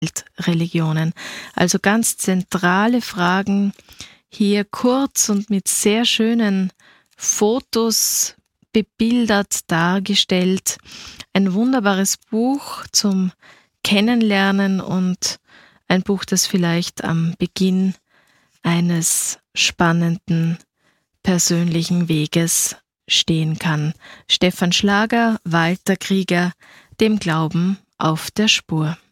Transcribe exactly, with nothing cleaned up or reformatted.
Religionen. Also ganz zentrale Fragen, hier kurz und mit sehr schönen Fotos bebildert dargestellt. Ein wunderbares Buch zum Kennenlernen und ein Buch, das vielleicht am Beginn eines spannenden persönlichen Weges stehen kann. Stefan Schlager, Walter Krieger, dem Glauben auf der Spur.